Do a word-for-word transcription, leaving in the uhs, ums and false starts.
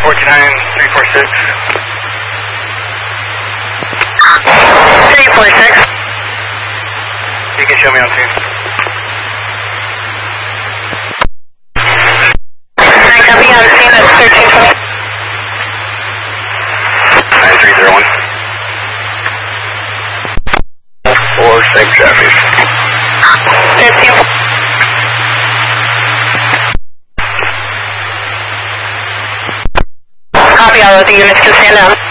four two nine, three four six. three four six. You can show me on screen. nine copy, on scene at thirteen twenty. nine three zero one. four six traffic. fifteen. Copy, all of the units can stand down.